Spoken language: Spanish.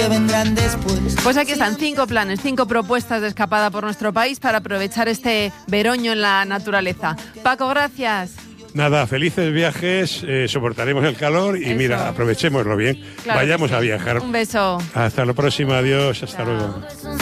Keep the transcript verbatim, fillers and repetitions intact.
que vendrán después. Pues aquí están cinco planes, cinco propuestas de escapada por nuestro país para aprovechar este veroño en la naturaleza. Paco, gracias. Nada, felices viajes, eh, soportaremos el calor y Eso. mira, aprovechémoslo bien. Claro Vayamos a viajar. Un beso. Hasta la próxima, adiós, hasta Chao. luego.